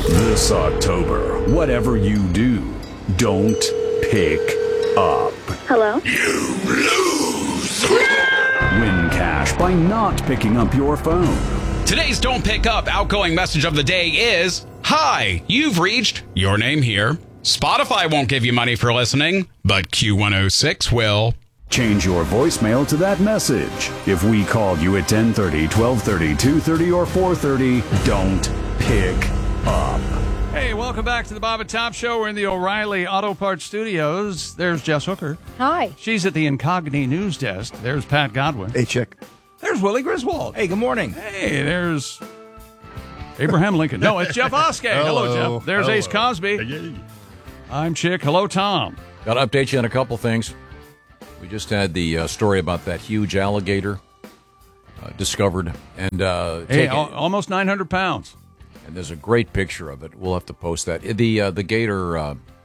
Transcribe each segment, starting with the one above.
This October, whatever you do, don't pick up. Hello? You lose! Win cash by not picking up your phone. Today's Don't Pick Up outgoing message of the day is, Hi, you've reached your name here. Spotify won't give you money for listening, but Q106 will. Change your voicemail to that message. If we called you at 10:30, 12:30, 2:30, or 4:30, don't pick up. Hey, welcome back to the Bob and Tom Show. We're in the O'Reilly Auto Parts Studios. There's Jess Hooker. Hi. She's at the Incogni News Desk. There's Pat Godwin. Hey, chick. There's Willie Griswold. Hey, good morning. Hey, there's Abraham Lincoln. No, it's Jeff Oskey. Hello, Jeff. There's Ace Cosby. I'm Chick. Hello, Tom. Got to update you on a couple things. We just had the story about that huge alligator discovered. And almost 900 pounds. And there's a great picture of it. We'll have to post that. The gator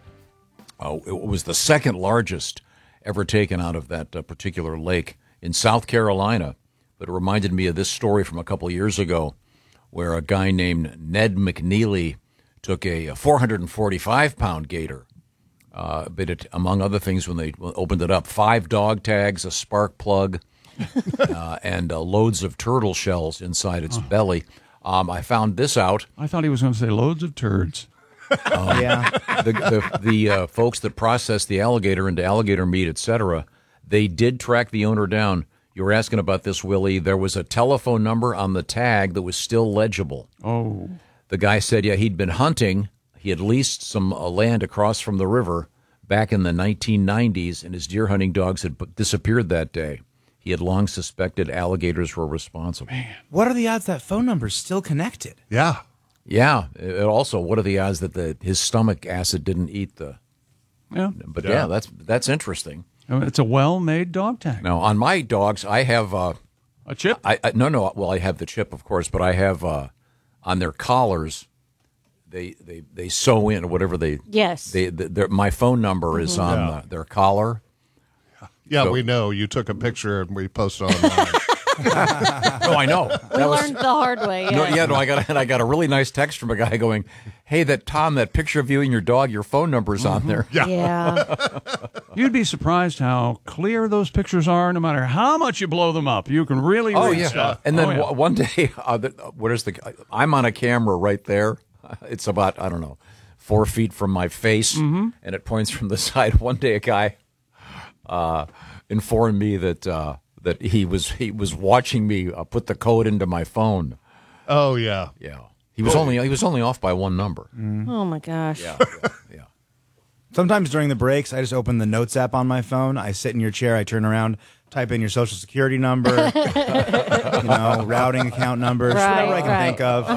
it was the second largest ever taken out of that particular lake in South Carolina. But it reminded me of this story from a couple years ago where a guy named Ned McNeely took a 445-pound gator. But it, among other things, when they opened it up, 5 dog tags, a spark plug, and loads of turtle shells inside its belly. I found this out. I thought he was going to say loads of turds. Yeah. The folks that processed the alligator into alligator meat, etc., they did track the owner down. You were asking about this, Willie. There was a telephone number on the tag that was still legible. Oh. The guy said, he'd been hunting. He had leased some land across from the river back in the 1990s, and his deer hunting dogs had disappeared that day. He had long suspected alligators were responsible. Man. What are the odds that phone number's still connected? Yeah. Yeah. Also, what are the odds that his stomach acid didn't eat the... Yeah. But yeah, that's interesting. It's a well-made dog tag. Now, on my dogs, I have... a chip? No. Well, I have the chip, of course, but I have on their collars... They sew in whatever they... Yes. My phone number is on their collar. Yeah, So- we know. You took a picture and we posted online. No, I know. We learned the hard way. Yeah. I got a really nice text from a guy going, "Hey, that picture of you and your dog, your phone number's on there." Yeah. You'd be surprised how clear those pictures are, no matter how much you blow them up. You can really read stuff. And then one day, I'm on a camera right there. It's about, 4 feet from my face, and it points from the side. One day, a guy informed me that he was watching me put the code into my phone. Oh, yeah. Yeah, he was only off by one number. Oh my gosh. Yeah. Sometimes during the breaks, I just open the Notes app on my phone. I sit in your chair, I turn around, type in your social security number, routing account numbers, whatever I can think of.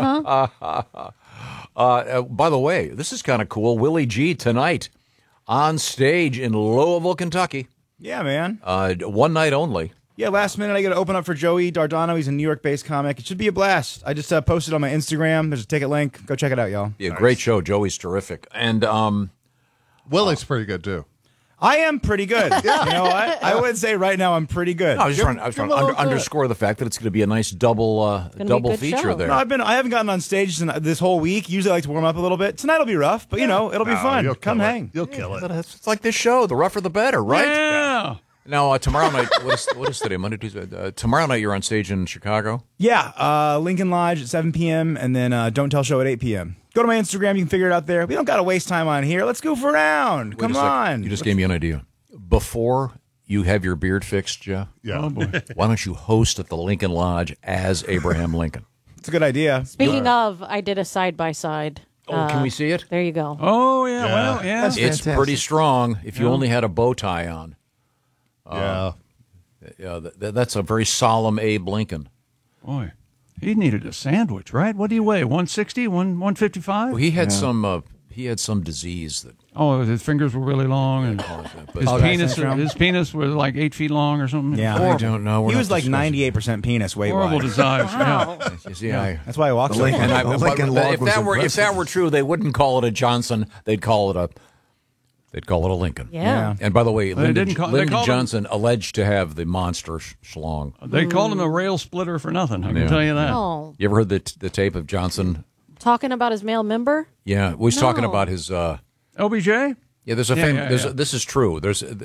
By the way, this is kind of cool. Willie G tonight on stage in Louisville, Kentucky. Yeah, man. One night only. Yeah, last minute I got to open up for Joey Dardano. He's a New York-based comic. It should be a blast. I just posted on my Instagram. There's a ticket link. Go check it out, y'all. Yeah, great show. Joey's terrific. And Willie's pretty good, too. I am pretty good. You know what? I would say right now I'm pretty good. I was trying to underscore the fact that it's going to be a nice double feature show. there. No, I haven't gotten on stage this whole week. Usually I like to warm up a little bit. Tonight will be rough, but it'll be fun. Come hang. You'll kill it. It's like this show. The rougher the better, right? Yeah. Now, tomorrow night, what is today? Monday, Tuesday? Tomorrow night you're on stage in Chicago? Yeah, Lincoln Lodge at 7 p.m. and then Don't Tell Show at 8 p.m. Go to my Instagram. You can figure it out there. We don't got to waste time on here. Let's goof around. Come on. You just gave me an idea. Before you have your beard fixed, Jeff, Yeah. Oh, boy. why don't you host at the Lincoln Lodge as Abraham Lincoln? It's a good idea. Speaking of, I did a side-by-side. Oh, can we see it? There you go. Oh, yeah. Well, yeah. That's It's fantastic. pretty strong if you only had a bow tie on. Yeah. Yeah, that's a very solemn Abe Lincoln. Boy, he needed a sandwich, right? What do you weigh? 160, 155? Well, he had some disease that. Oh, his fingers were really long, and his penis was like 8 feet long or something. Yeah. I don't know. He was like 98% penis weight Horrible wise. desires. Wow. You see, That's why I walked so And far. if that were true, they wouldn't call it a Johnson. They'd call it a Lincoln. Yeah. And by the way, They didn't call- they Lyndon called him- Johnson alleged to have the monster schlong. They called him a rail splitter for nothing. I can Yeah. tell you that. Oh. You ever heard the tape of Johnson Talking about his male member? Yeah, we was talking No. about his. OBJ? Yeah, there's a Yeah, yeah. This is true.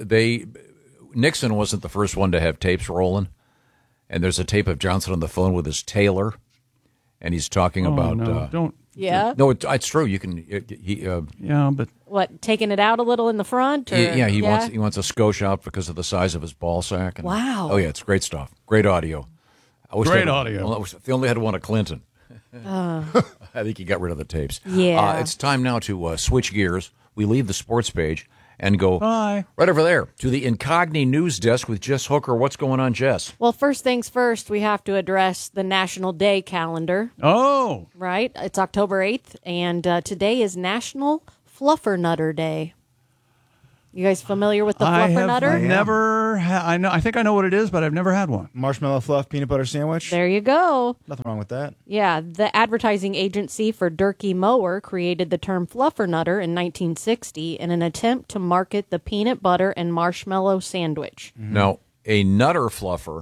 Nixon wasn't the first one to have tapes rolling, and there's a tape of Johnson on the phone with his tailor, and he's talking about. No, don't. Yeah. No, it's true. You can. Yeah, but What, taking it out a little in the front? Or, He wants a skosh out because of the size of his ball sack. And, Wow. Oh yeah, it's great stuff. Great audio. Great audio. Well, they only had one of Clinton. I think he got rid of the tapes. Yeah. It's time now to switch gears. We leave the sports page and go Bye. right over there to the Incogni News Desk with Jess Hooker. What's going on, Jess? Well, first things first, we have to address the National Day calendar, Oh, right? It's October 8th, and today is National Fluffernutter Day. You guys familiar with the I have Fluffernutter? never. I think I know what it is, but I've never had one. Marshmallow fluff peanut butter sandwich. There you go. Nothing wrong with that. Yeah, the advertising agency for Durkee Mower created the term fluffernutter in 1960 in an attempt to market the peanut butter and marshmallow sandwich. Now, a nutter fluffer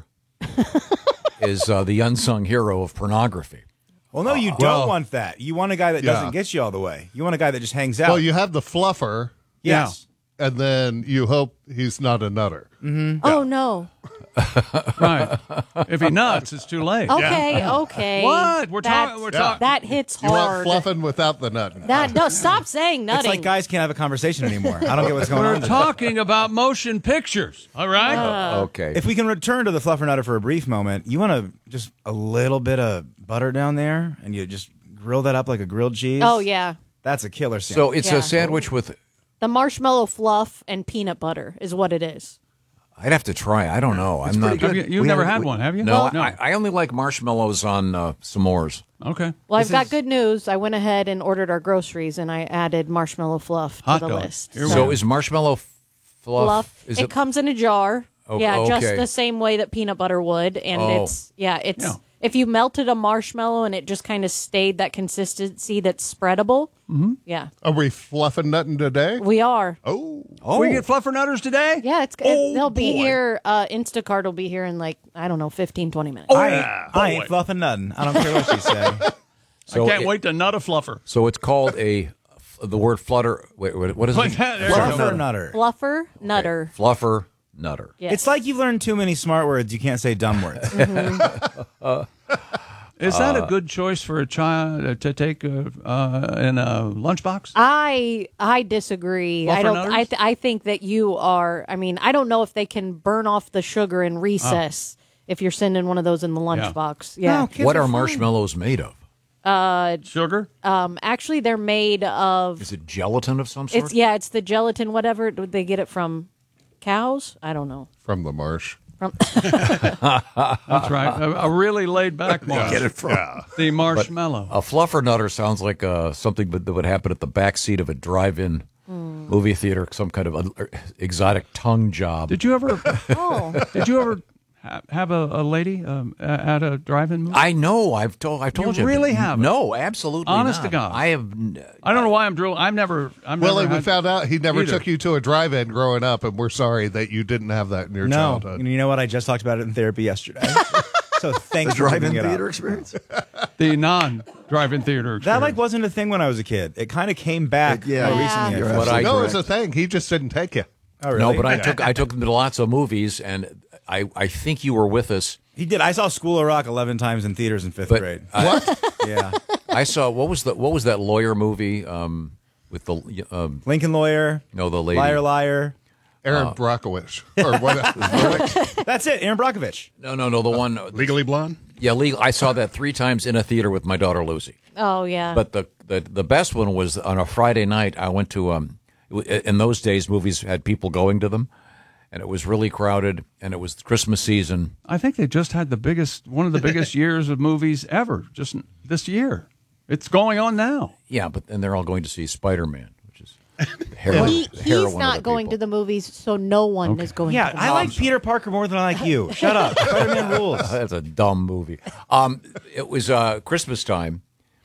is the unsung hero of pornography. Well, no, you don't want that. You want a guy that doesn't get you all the way. You want a guy that just hangs out. Well, you have the fluffer, yes. and then you hope he's not a nutter. Oh, no. Right. If he nuts, it's too late. Okay. What? We're That- talking. We're talking. That hits You want hard. fluffing without the nut. No, stop saying nutting. It's like guys can't have a conversation anymore. I don't get what's going We're on. talking about motion pictures. All right. Okay. If we can return to the fluffernutter for a brief moment, you want to just a little bit of butter down there, and you just grill that up like a grilled cheese. Oh, yeah. That's a killer sandwich. So it's Yeah. a sandwich with. The marshmallow fluff and peanut butter is what it is. I'd have to try. I don't know. I'm not. You've never had one, have you? No, no. I only like marshmallows on s'mores. Okay. Well, I've got good news. I went ahead and ordered our groceries, and I added marshmallow fluff to Hot the dog. list. Here we So go. is marshmallow fluff? It comes in a jar. Oh, yeah, just okay. the same way that peanut butter would, and Oh. it's Yeah. if you melted a marshmallow and it just kind of stayed that consistency that's spreadable. Mm-hmm. Yeah, Are we fluffing nothing today? we are. Oh, We get fluffernutters today? Yeah, Oh, they'll be boy. here. Instacart will be here in like, I don't know, 15, 20 minutes. I ain't fluffing nothing. I don't care what you say. So I can't it- wait to nut a fluffer. So it's called the word flutter. Wait, what is it? Fluffernutter. Fluffer nutter. Fluffer nutter. Yes. It's like you've learned too many smart words. You can't say dumb words. Is that a good choice for a child to take in a lunchbox? I disagree. I don't. Fluffernutters? I think that you are. I mean, I don't know if they can burn off the sugar in recess if you're sending one of those in the lunchbox. Yeah. No, kids What are fine. marshmallows made of? Sugar? Actually, they're made of. Is it gelatin of some sort? It's the gelatin. Whatever. Did they get it from cows? I don't know. from the marsh. That's right. A really laid back marsh. Get it from The marshmallow. a fluffer nutter sounds like something that would happen at the back seat of a drive-in movie theater, some kind of exotic tongue job. Did you ever? Oh. Did you ever have a lady at a drive-in movie? I know. I've told you. really haven't? No, absolutely Honest not. to God. I have. I don't know why I'm drooling. I've never. Well, we found out he never either. took you to a drive-in growing up, and we're sorry that you didn't have that in your No. childhood. You know what? I just talked about it in therapy yesterday. So thanks for Drive-in bringing it up. theater experience. the non-drive-in theater. That like experience. wasn't a thing when I was a kid. It kind of came back Yeah. more Yeah. recently. You're I feel. But I- No, it's a thing. He just didn't take you. Oh, really? No, but I took them to lots of movies, and I think you were with us. He did. I saw School of Rock 11 times in theaters in fifth But grade. What? Yeah. I saw what was that lawyer movie with the Lincoln Lawyer. no the lady Liar, liar. Aaron Brockovich. Or what? That's it. Aaron Brockovich. no the one Legally Blonde? yeah legal. I saw that 3 times in a theater with my daughter Lucy. Oh yeah. But the best one was on a Friday night. I went to in those days movies had people going to them, and it was really crowded, and it was Christmas season. I think they just had one of the biggest years of movies ever. Just this year, it's going on now. Yeah, but then they're all going to see Spider-Man, which is heroin. He's not going to the movies, so no one is going. Yeah, to the I like movies. Peter Parker more than I like you. Shut up. Spider-Man rules. That's a dumb movie. It was Christmas time,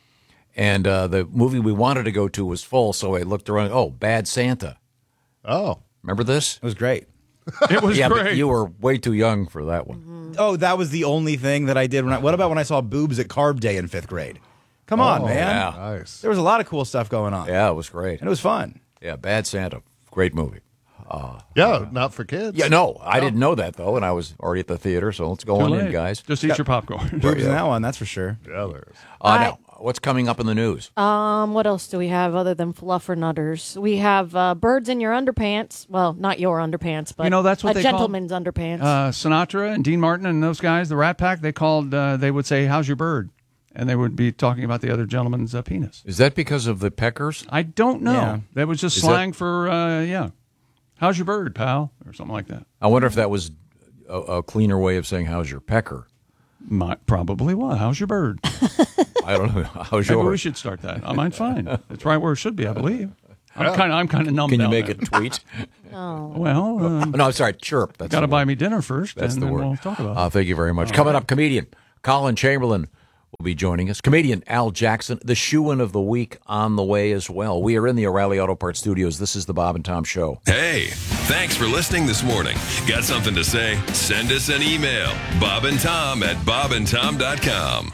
and the movie we wanted to go to was full, so I looked around. Oh, Bad Santa. Oh. Remember this? It was great. It was Yeah, great. but you were way too young for that one. Oh, that was the only thing that I did. What about when I saw boobs at Carb Day in fifth grade? Come on, man. Yeah. Nice. There was a lot of cool stuff going on. Yeah, it was great. And it was fun. Yeah, Bad Santa. Great movie. Yeah, not for kids. Yeah, no, I didn't know that, though, and I was already at the theater, so let's go Too on late. in, guys. Just eat your popcorn. Boobs in that one, that's for sure. Yeah, there is. Now, what's coming up in the news? What else do we have other than fluffernutters? We have birds in your underpants. Well, not your underpants, but That's what a they call gentleman's underpants. Sinatra and Dean Martin and those guys, the Rat Pack, they would say, "How's your bird?" And they would be talking about the other gentleman's penis. Is that because of the peckers? I don't know. Yeah. That was just Is slang for, how's your bird, pal? Or something like that. I wonder if that was a cleaner way of saying, how's your pecker? Probably was. How's your bird? I don't know. How's Maybe we yours? should start that. Mine's fine. It's right where it should be, I believe. I'm kind of numb Can you down make there. it tweet? Well, No, I'm sorry, chirp. That's got to the buy word. me dinner first, That's and the then word. we'll talk about it. Thank you very much. Coming up, comedian Colin Chamberlain will be joining us. Comedian Al Jackson, the shoe-in of the week on the way as well. We are in the O'Reilly Auto Parts studios. This is the Bob and Tom Show. Hey, thanks for listening this morning. Got something to say? Send us an email. bobandtom@bobandtom.com.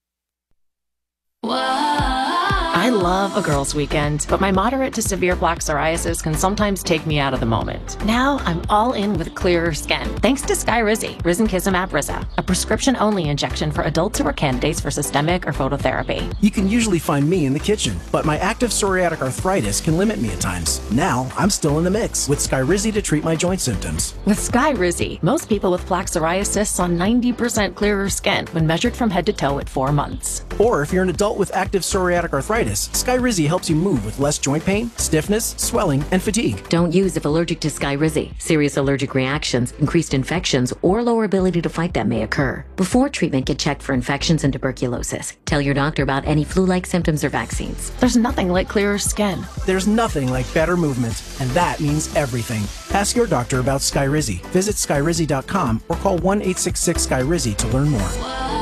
I love a girls' weekend, but my moderate to severe plaque psoriasis can sometimes take me out of the moment. Now I'm all in with clearer skin, thanks to Skyrizi, Risankizumab Riza, a prescription-only injection for adults who are candidates for systemic or phototherapy. You can usually find me in the kitchen, but my active psoriatic arthritis can limit me at times. Now I'm still in the mix with Skyrizi to treat my joint symptoms. With Skyrizi, most people with plaque psoriasis saw 90% clearer skin when measured from head to toe at 4 months. Or if you're an adult with active psoriatic arthritis, Skyrizi helps you move with less joint pain, stiffness, swelling, and fatigue. Don't use if allergic to Skyrizi. Serious allergic reactions, increased infections, or lower ability to fight them may occur. Before treatment, get checked for infections and tuberculosis. Tell your doctor about any flu-like symptoms or vaccines. There's nothing like clearer skin. There's nothing like better movement, and that means everything. Ask your doctor about Skyrizi. Visit Skyrizi.com or call 1-866-SKYRIZI to learn more.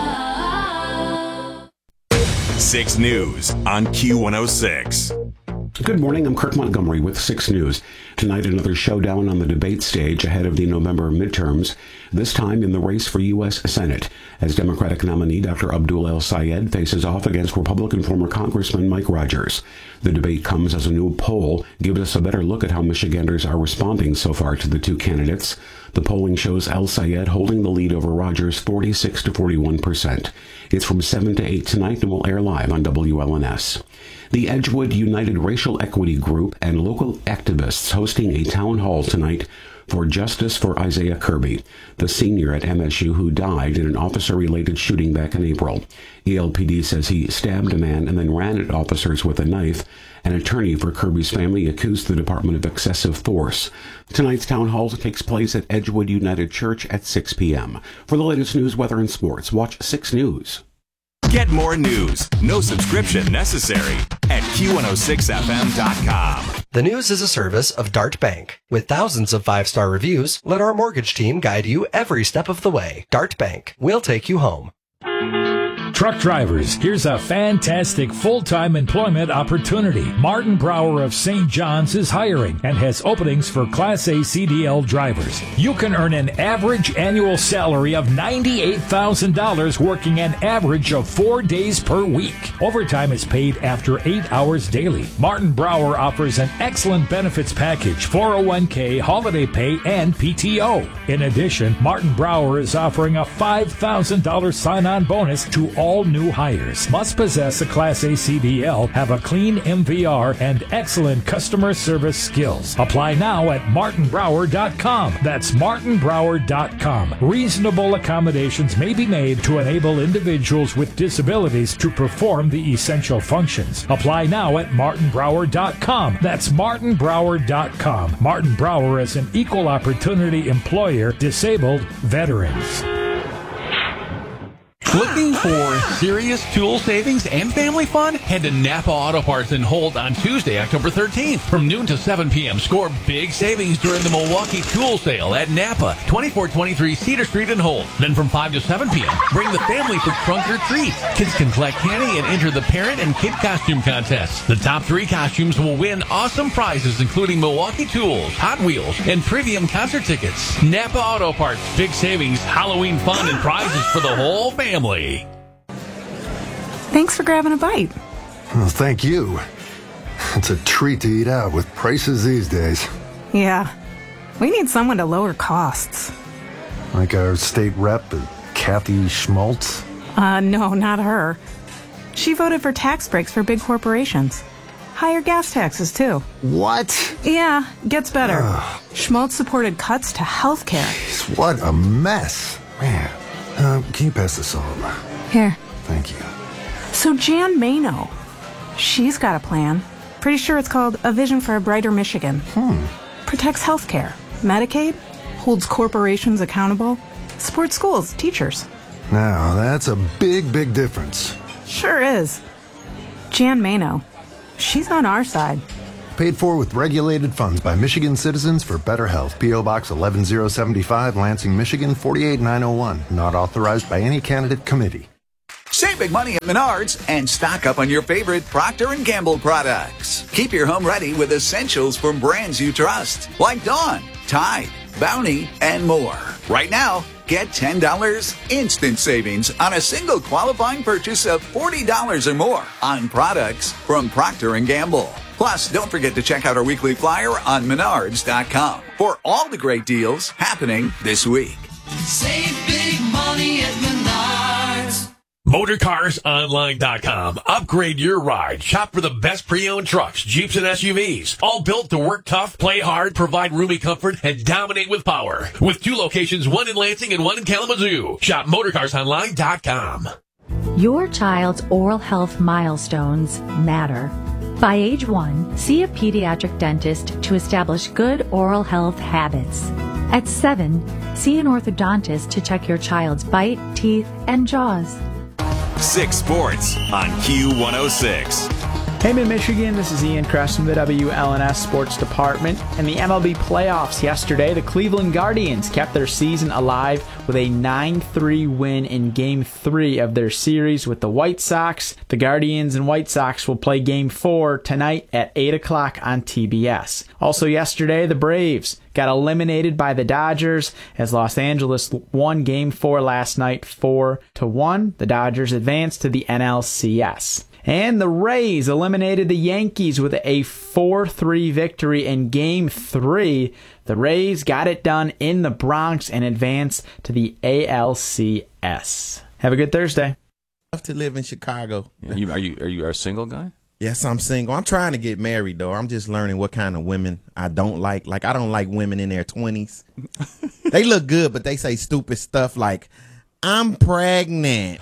6 News on Q106. Good morning, I'm Kirk Montgomery with 6 News. Tonight, another showdown on the debate stage ahead of the November midterms, this time in the race for U.S. Senate, as Democratic nominee Dr. Abdul El-Sayed faces off against Republican former Congressman Mike Rogers. The debate comes as a new poll gives us a better look at how Michiganders are responding so far to the two candidates. The polling shows El-Sayed holding the lead over Rogers 46 to 41%. It's from 7 to 8 tonight and will air live on WLNS. The Edgewood United Racial Equity Group and local activists hosting a town hall tonight for justice for Isaiah Kirby, the senior at MSU who died in an officer-related shooting back in April. ELPD says he stabbed a man and then ran at officers with a knife. An attorney for Kirby's family accused the department of excessive force. Tonight's town hall takes place at Edgewood United Church at 6 p.m. For the latest news, weather, and sports, watch 6 News. Get more news, no subscription necessary, at Q106FM.com. The News is a service of Dart Bank. With thousands of 5-star reviews, let our mortgage team guide you every step of the way. Dart Bank. We'll take you home. Truck drivers, here's a fantastic full-time employment opportunity. Martin Brower of St. John's is hiring and has openings for Class A CDL drivers. You can earn an average annual salary of $98,000 working an average of 4 days per week. Overtime is paid after 8 hours daily. Martin Brower offers an excellent benefits package, 401k, holiday pay, and PTO. In addition, Martin Brower is offering a $5,000 sign-on bonus to all new hires. Must possess a Class A CDL, have a clean MVR, and excellent customer service skills. Apply now at martinbrower.com. That's martinbrower.com. Reasonable accommodations may be made to enable individuals with disabilities to perform the essential functions. Apply now at martinbrower.com. That's martinbrower.com. Martin Brower is an equal opportunity employer, disabled veterans. Looking for serious tool savings and family fun? Head to Napa Auto Parts in Holt on Tuesday, October 13th. From noon to 7 p.m., score big savings during the Milwaukee Tool Sale at Napa, 2423 Cedar Street in Holt. Then from 5 to 7 p.m., bring the family for trunk or treat. Kids can collect candy and enter the parent and kid costume contest. The top 3 costumes will win awesome prizes, including Milwaukee Tools, Hot Wheels, and Trivium concert tickets. Napa Auto Parts, big savings, Halloween fun, and prizes for the whole family. Thanks for grabbing a bite. Well, thank you. It's a treat to eat out with prices these days. Yeah, we need someone to lower costs. Like our state rep, Kathy Schmaltz. No, not her. She voted for tax breaks for big corporations. Higher gas taxes, too. What? Yeah, gets better. Schmaltz supported cuts to health care. What a mess. Man, can you pass this over? Here. Thank you. So Jan Mano, she's got a plan. Pretty sure it's called A Vision for a Brighter Michigan. Protects health care, Medicaid, holds corporations accountable, supports schools, teachers. Now, that's a big, big difference. Sure is. Jan Mano, she's on our side. Paid for with regulated funds by Michigan Citizens for Better Health. P.O. Box 11075, Lansing, Michigan 48901. Not authorized by any candidate committee. Save big money at Menards and stock up on your favorite Procter & Gamble products. Keep your home ready with essentials from brands you trust, like Dawn, Tide, Bounty, and more. Right now, get $10 instant savings on a single qualifying purchase of $40 or more on products from Procter & Gamble. Plus, don't forget to check out our weekly flyer on Menards.com for all the great deals happening this week. Save big money at Menards. MotorCarsOnline.com. Upgrade your ride. Shop for the best pre-owned trucks, Jeeps, and SUVs. All built to work tough, play hard, provide roomy comfort, and dominate with power. With 2 locations, one in Lansing and one in Kalamazoo. Shop MotorCarsOnline.com. Your child's oral health milestones matter. By age 1, see a pediatric dentist to establish good oral health habits. At 7, see an orthodontist to check your child's bite, teeth, and jaws. 6 Sports on Q106. Hey, Mid-Michigan, this is Ian Kress from the WLNS Sports Department. In the MLB playoffs yesterday, the Cleveland Guardians kept their season alive with a 9-3 win in Game 3 of their series with the White Sox. The Guardians and White Sox will play Game 4 tonight at 8 o'clock on TBS. Also yesterday, the Braves got eliminated by the Dodgers as Los Angeles won Game 4 last night 4-1. The Dodgers advanced to the NLCS. And the Rays eliminated the Yankees with a 4-3 victory in Game 3. The Rays got it done in the Bronx and advanced to the ALCS. Have a good Thursday. To live in Chicago. Are you a single guy? Yes, I'm single. I'm trying to get married, though. I'm just learning what kind of women I don't like. Like, I don't like women in their 20s. They look good, but they say stupid stuff like, I'm pregnant.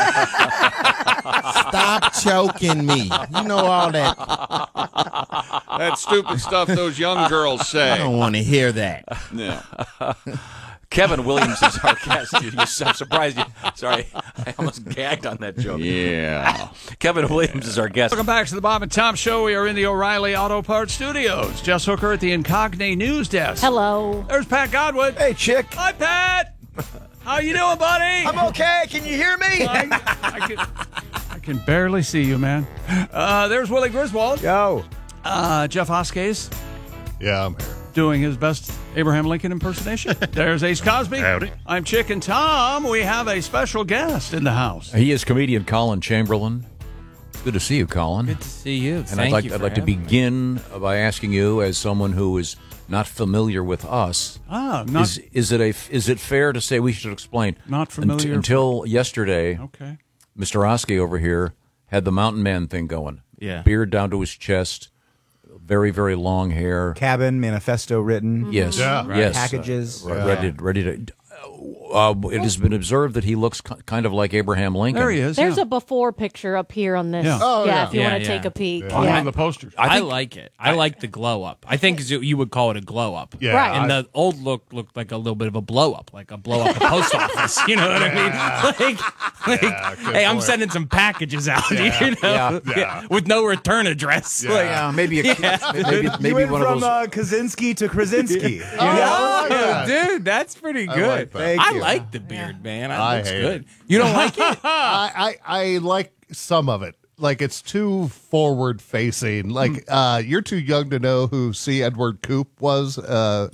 Stop choking me. You know all that. That stupid stuff those young girls say. I don't want to hear that. No. Kevin Williams is our guest. I'm surprised you. Sorry, I almost gagged on that joke. Yeah. Kevin Williams is our guest. Welcome back to the Bob and Tom Show. We are in the O'Reilly Auto Parts Studios. Jess Hooker at the Incognito News Desk. Hello. There's Pat Godwin. Hey, chick. Hi, Pat. How you doing, buddy? I'm okay. Can you hear me? I can barely see you, man. There's Willie Griswold. Yo. Jeff Hoskes. Yeah, I'm here. Doing his best Abraham Lincoln impersonation. There's Ace Cosby. Howdy. I'm Chick and Tom. We have a special guest in the house. He is comedian Colin Chamberlain. Good to see you, Colin. Good to see you. And I'd like to begin by asking you, as someone who is not familiar with us, is it fair to say we should explain? Not familiar. Until yesterday, okay. Mr. Oskey over here had the Mountain Man thing going. Yeah. Beard down to his chest, very, very long hair. Cabin, manifesto written. Yes. Yeah. Yes. Packages. Ready to. It has been observed that he looks kind of like Abraham Lincoln. There he is. There's a before picture up here on this. Yeah. If you want to take a peek. On the posters. I like it. I like the glow up. I think you would call it a glow up. Yeah. Right. And the old look looked like a little bit of a blow up, like a blow up the post office. You know what I mean? Like hey, I'm sending some packages out. Yeah. You know, with no return address. Yeah. Maybe You went one from of those. Kaczynski to Krasinski. Oh, dude, that's pretty good. I like the beard, man. I Looks hate good. it. You don't like it? I like some of it. Like, it's too forward facing. Like, you're too young to know who C. Edward Koop was. Yeah.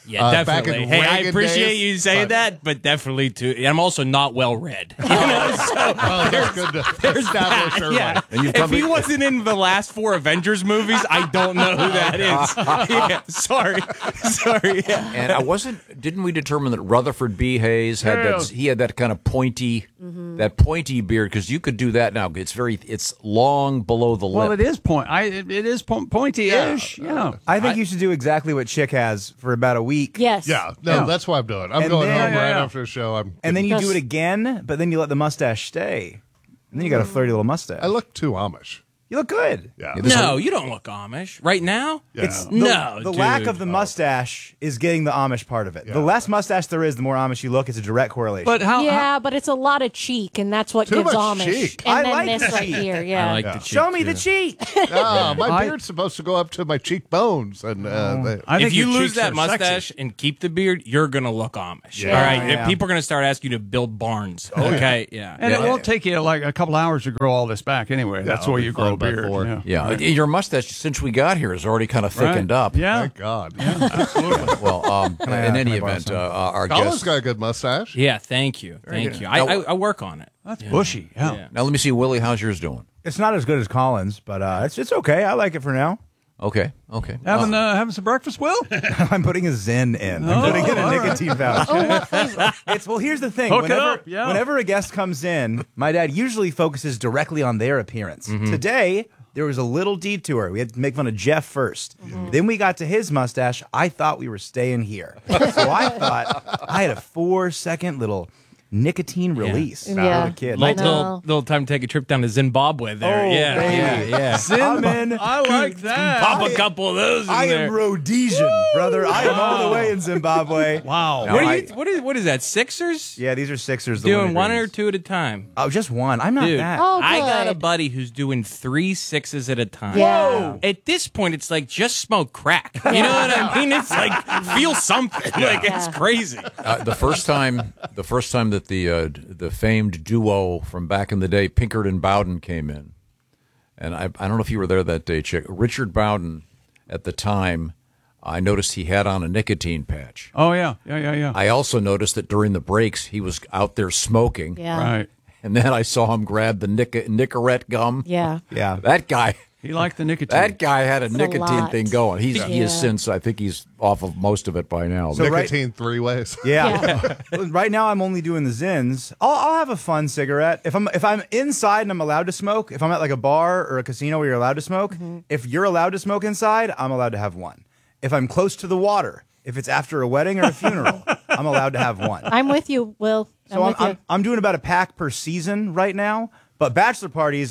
Yeah, back definitely. in Hey, I Reagan appreciate days, you saying but- that, but definitely too. I'm also not well read. You know, so Well, that's good to there's establish that. early. Yeah. And you've If come he to- wasn't in the last 4 Avengers movies, I don't know who that is. Yeah, sorry. Yeah. And didn't we determine that Rutherford B. Hayes had Yeah. he had that kind of pointy beard, because you could do that now. It's long below the lip. Well, it is pointy-ish. Yeah. I think you should do exactly what Chick has for about a week. Yes. Yeah, no, that's what I'm doing. I'm And going then- home right Yeah. after the show. And then you do it again, but then you let the mustache stay. And then you got a flirty little mustache. I look too Amish. You look good. Yeah. No, you don't look Amish right now. Yeah. It's No, the dude. lack of the mustache is getting the Amish part of it. The less mustache there is, the more Amish you look. It's a direct correlation. But how But it's a lot of cheek, and that's what Too gives much Amish. cheek. And I then like this the right cheek. here, yeah. I like the cheek. Show me too. the cheek. My beard's supposed to go up to my cheekbones, and I think If you your lose cheeks that are mustache sexy. and keep the beard, you're gonna look Amish. Yeah. All right, Yeah. people are gonna start asking you to build barns. Okay, yeah. And it won't take you like a couple hours to grow all this back anyway. That's it'll why be you grow a fun by beard. 4. Yeah. Your mustache, since we got here, has already kind of thickened up. Yeah. thank God. Absolutely. Well, in any can I borrow event, some? our Colin's guest. got a good mustache. Yeah, thank you. Thank you. I work on it. That's bushy. Yeah. Now let me see, Willie. How's yours doing? It's not as good as Collins, but it's okay. I like it for now. Okay. Having some breakfast, Will? I'm putting a Zen in. I'm putting in a nicotine pouch. Here's the thing. Hook it up, yeah. Whenever a guest comes in, my dad usually focuses directly on their appearance. Today, there was a little detour. We had to make fun of Jeff first. Then we got to his mustache. I thought we were staying here. So I thought I had a 4-second little nicotine release for the kid. Little time to take a trip down to Zimbabwe there. Yeah. I'm in. I like that. Pop a couple of those in I there. am Rhodesian, brother. I am all the way in Zimbabwe. Wow. No, What is that, Sixers? Yeah, these are Sixers. the Doing winter one greens. or two at a time. Oh, just one. I'm not Dude, that. Oh, I got a good. buddy who's doing 3 6s at a time. Yeah. At this point, it's like just smoke crack. You know what I mean? It's like feel something. Like it's crazy. The first time that the famed duo from back in the day, Pinkard and Bowden, came in, and I don't know if you were there that day, Chick. Richard Bowden, at the time, I noticed he had on a nicotine patch. Oh, yeah. Yeah. I also noticed that during the breaks he was out there smoking. Yeah. Right. And then I saw him grab the Nicorette gum. Yeah. Yeah. That guy. He liked the nicotine. That guy had a It's a nicotine lot. thing going. He Yeah. has since, I think he's off of most of it by now. So right- Nicotine 3 ways. Yeah. Right now, I'm only doing the Zins. I'll have a fun cigarette if I'm inside and I'm allowed to smoke. If I'm at like a bar or a casino where you're allowed to smoke, if you're allowed to smoke inside, I'm allowed to have one. If I'm close to the water, if it's after a wedding or a funeral, I'm allowed to have one. I'm with you, Will. So I'm doing about a pack per season right now. But bachelor parties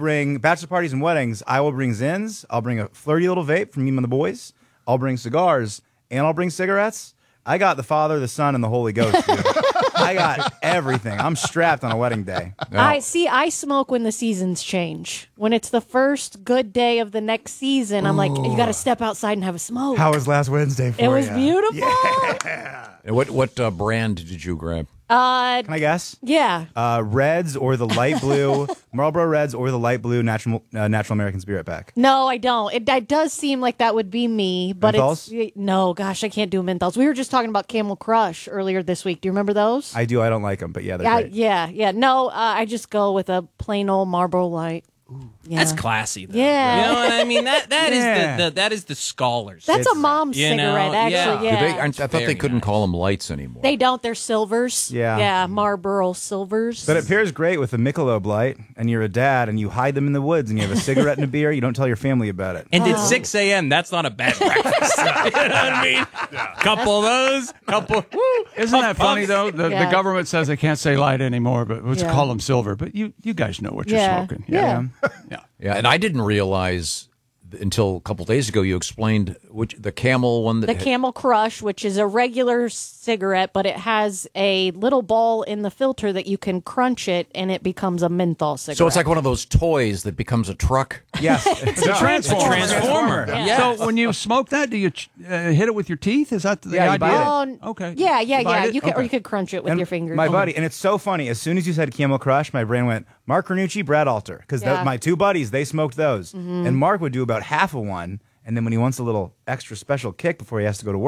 and weddings, I will bring Zins. I'll bring a flirty little vape from me and the boys. I'll bring cigars and I'll bring cigarettes. I got the Father, the Son, and the Holy Ghost. Dude. I got everything. I'm strapped on a wedding day. I smoke when the seasons change. When it's the first good day of the next season, I'm like, you got to step outside and have a smoke. How was last Wednesday for It was ya? beautiful. And what brand did you grab? Can I guess? Yeah. Reds or the light blue Marlboro Reds or the light blue Natural American Spirit pack. No, I don't. It does seem like that would be me, but Menthols? no. Gosh, I can't do menthols. We were just talking about Camel Crush earlier this week. Do you remember those? I do. I don't like them, but yeah, they're great. Yeah. No, I just go with a plain old Marlboro Light. Yeah. That's classy, though. Yeah. You know what I mean? That Yeah. is the the scholars. That's a mom's You know, cigarette, actually. yeah. Yeah. I thought they couldn't call them lights anymore. They don't. They're silvers. Yeah. Yeah, Marlboro silvers. But it pairs great with a Michelob Light, and you're a dad, and you hide them in the woods, and you have a cigarette and a beer. You don't tell your family about it. And at 6 a.m., that's not a bad breakfast. You know what I mean? Couple of those, Isn't that funny, though? The Yeah. government says they can't say light anymore, but let's Yeah. call them silver. But you guys know what you're Yeah. smoking. Yeah. Yeah, and I didn't realize until a couple days ago you explained the Camel one. The Camel Crush, which is a regular cigarette, but it has a little ball in the filter that you can crunch it, and it becomes a menthol cigarette. So it's like one of those toys that becomes a truck. Yes. It's a transformer. Yeah. So when you smoke that, do you hit it with your teeth? Is that the Yeah, you idea? bite it. Okay. Yeah. Bite it? You could, or Okay. you could crunch it with And your fingers. My buddy, and it's so funny. As soon as you said Camel Crush, my brain went Mark Cernucci, Brad Alter, because Yeah. my two buddies, they smoked those, Mhm. and Mark would do about half of one, and then when he wants a little extra special kick before he has to go to work,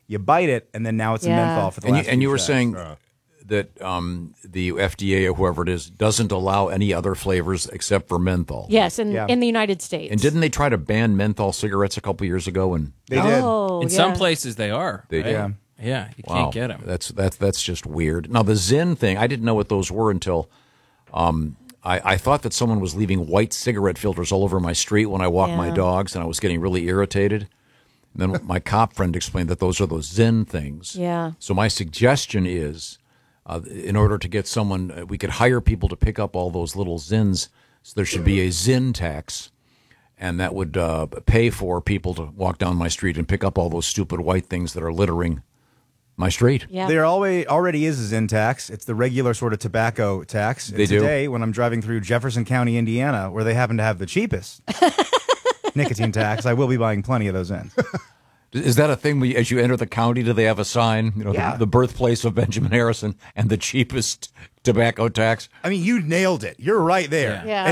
You bite it, and then now it's a menthol for the last. And you few were shots. saying that the FDA or whoever it is doesn't allow any other flavors except for menthol. Yes, in the United States. And didn't they try to ban menthol cigarettes a couple years ago? And they did. In some places, they are. They right? do. Yeah, you Wow. can't get them. That's just weird. Now the Zyn thing, I didn't know what those were until I thought that someone was leaving white cigarette filters all over my street when I walk my dogs, and I was getting really irritated. And then my cop friend explained that those are those Zyn things. Yeah. So my suggestion is, in order to get someone, we could hire people to pick up all those little Zyns. So there should be a Zyn tax, and that would pay for people to walk down my street and pick up all those stupid white things that are littering my street. Yeah. There already is a Zyn tax. It's the regular sort of tobacco tax. They do? Today, when I'm driving through Jefferson County, Indiana, where they happen to have the cheapest nicotine tax, I will be buying plenty of those Zyns. Is that a thing? As you enter the county, do they have a sign? You know, the birthplace of Benjamin Harrison and the cheapest tobacco tax. I mean, you nailed it. You're right there. Yeah.